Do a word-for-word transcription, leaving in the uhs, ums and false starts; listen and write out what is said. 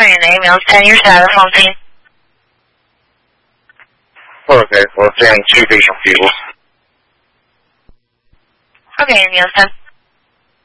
Put your name, Neil ten, your status on scene. Okay, well, saying two visual people. Okay, Neil ten.